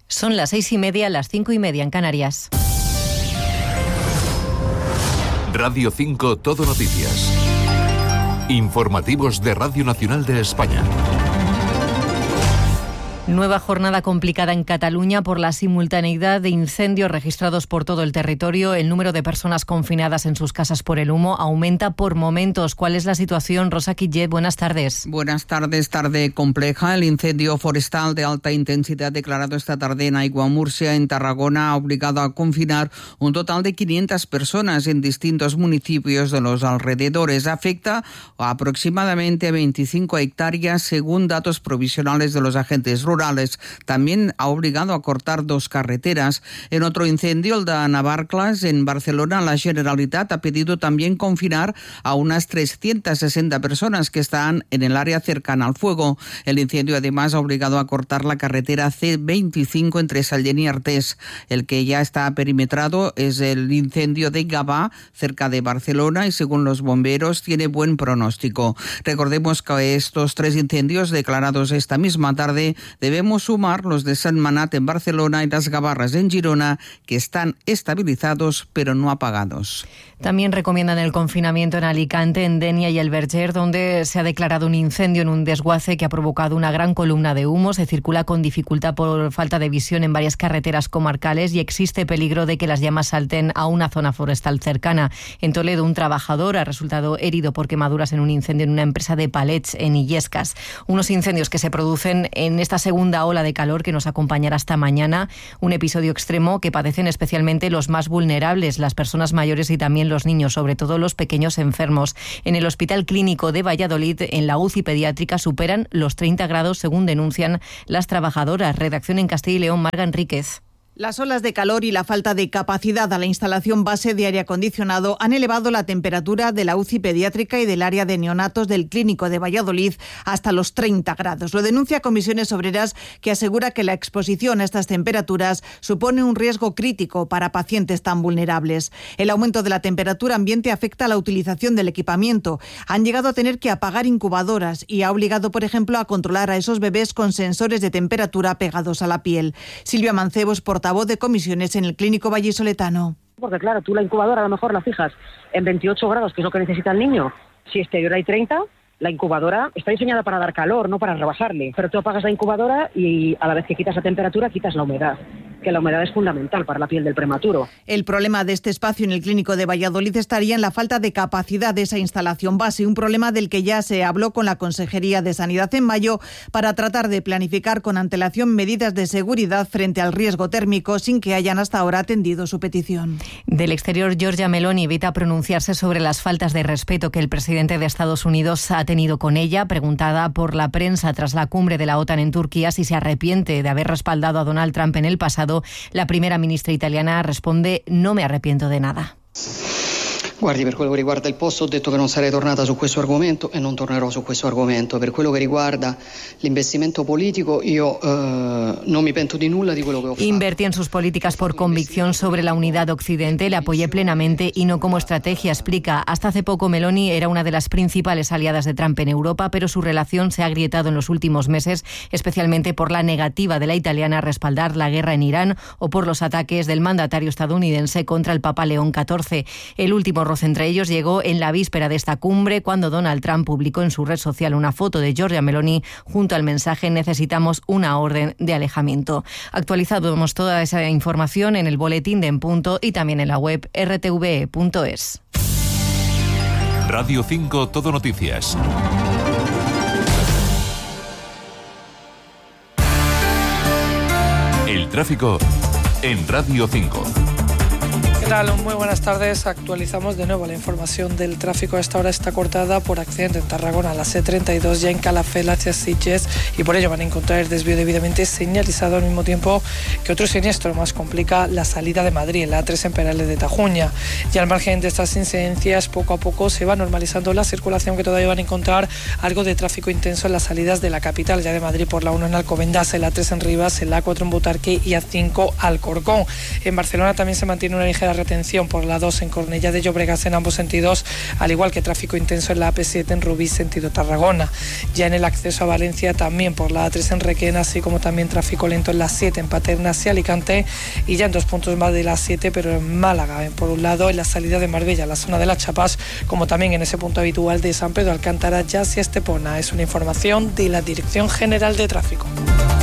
Son las 6:30, las 5:30 en Canarias. Radio 5 Todo Noticias. Informativos de Radio Nacional de España. Nueva jornada complicada en Cataluña por la simultaneidad de incendios registrados por todo el territorio. El número de personas confinadas en sus casas por el humo aumenta por momentos. ¿Cuál es la situación? Rosa Quillet, buenas tardes. Buenas tardes, tarde compleja. El incendio forestal de alta intensidad declarado esta tarde en Aiguamurcia, en Tarragona, ha obligado a confinar un total de 500 personas en distintos municipios de los alrededores. Afecta aproximadamente a 25 hectáreas, según datos provisionales de los agentes rurales. También ha obligado a cortar 2 carreteras. En otro incendio, el de Navarcles, en Barcelona, la Generalitat ha pedido también confinar a unas 360 personas que están en el área cercana al fuego. El incendio además ha obligado a cortar la carretera C25 entre Sallent y Artés. El que ya está perimetrado es el incendio de Gavà, cerca de Barcelona, y según los bomberos tiene buen pronóstico. Recordemos que estos 3 incendios declarados esta misma tarde debemos sumar los de Sentmenat en Barcelona y Las Gavarras en Girona, que están estabilizados pero no apagados. También recomiendan el confinamiento en Alicante, en Dénia y el Verger, donde se ha declarado un incendio en un desguace que ha provocado una gran columna de humo. Se circula con dificultad por falta de visión en varias carreteras comarcales y existe peligro de que las llamas salten a una zona forestal cercana. En Toledo, un trabajador ha resultado herido por quemaduras en un incendio en una empresa de palets en Illescas. Unos incendios que se producen en esta segunda ola de calor que nos acompañará hasta mañana. Un episodio extremo que padecen especialmente los más vulnerables, las personas mayores y también los niños, sobre todo los pequeños enfermos. En el Hospital Clínico de Valladolid, en la UCI pediátrica, superan los 30 grados, según denuncian las trabajadoras. Redacción en Castilla y León, Marga Enríquez. Las olas de calor y la falta de capacidad a la instalación base de aire acondicionado han elevado la temperatura de la UCI pediátrica y del área de neonatos del Clínico de Valladolid hasta los 30 grados. Lo denuncia Comisiones Obreras, que asegura que la exposición a estas temperaturas supone un riesgo crítico para pacientes tan vulnerables. El aumento de la temperatura ambiente afecta a la utilización del equipamiento. Han llegado a tener que apagar incubadoras y ha obligado, por ejemplo, a controlar a esos bebés con sensores de temperatura pegados a la piel. Silvia Mancebos, portavoz de Comisiones en el Clínico vallisoletano. Porque claro, tú la incubadora a lo mejor la fijas en 28 grados, que es lo que necesita el niño. Si exterior hay 30, la incubadora está diseñada para dar calor, no para rebajarle. Pero tú apagas la incubadora y a la vez que quitas la temperatura, quitas la humedad, que la humedad es fundamental para la piel del prematuro. El problema de este espacio en el Clínico de Valladolid estaría en la falta de capacidad de esa instalación base, un problema del que ya se habló con la Consejería de Sanidad en mayo para tratar de planificar con antelación medidas de seguridad frente al riesgo térmico, sin que hayan hasta ahora atendido su petición. Del exterior, Giorgia Meloni evita pronunciarse sobre las faltas de respeto que el presidente de Estados Unidos ha tenido con ella. Preguntada por la prensa tras la cumbre de la OTAN en Turquía si se arrepiente de haber respaldado a Donald Trump en el pasado, la primera ministra italiana responde: no me arrepiento de nada. Guardi, per quello che riguarda il posto ho detto che non sarei tornata su questo argomento e non tornerò su questo argomento. Per quello che riguarda l'investimento politico io non mi pento di nulla di quello che ho fatto. Invertí en sus políticas por convicción sobre la unidad occidente, le apoyé plenamente y no como estrategia, explica. Hasta hace poco Meloni era una de las principales aliadas de Trump en Europa, pero su relación se ha agrietado en los últimos meses, especialmente por la negativa de la italiana a respaldar la guerra en Irán o por los ataques del mandatario estadounidense contra el Papa León XIV. El último roce entre ellos llegó en la víspera de esta cumbre, cuando Donald Trump publicó en su red social una foto de Giorgia Meloni junto al mensaje: necesitamos una orden de alejamiento. Actualizamos toda esa información en el boletín de En Punto y también en la web rtve.es. Radio 5 Todo Noticias. El tráfico en Radio 5. ¿Qué tal? Muy buenas tardes. Actualizamos de nuevo la información del tráfico. A esta hora está cortada por accidente en Tarragona, la C32, ya en Calafell hacia Sitges, y por ello van a encontrar el desvío debidamente señalizado, al mismo tiempo que otro siniestro más complica la salida de Madrid, la A3 en Perales de Tajuña. Y al margen de estas incidencias, poco a poco se va normalizando la circulación, que todavía van a encontrar algo de tráfico intenso en las salidas de la capital ya de Madrid, por la 1 en Alcobendas, el A3 en Rivas, el A4 en Butarque y A5 Alcorcón. En Barcelona también se mantiene una ligera retención por la 2 en Cornellá de Llobregat en ambos sentidos, al igual que tráfico intenso en la AP7 en Rubí sentido Tarragona. Ya en el acceso a Valencia también por la A3 en Requena, así como también tráfico lento en la 7 en Paterna hacia Alicante, y ya en 2 puntos más de la 7, pero en Málaga, por un lado en la salida de Marbella, la zona de las Chapas, como también en ese punto habitual de San Pedro Alcántara, ya hacia Estepona. Es una información de la Dirección General de Tráfico.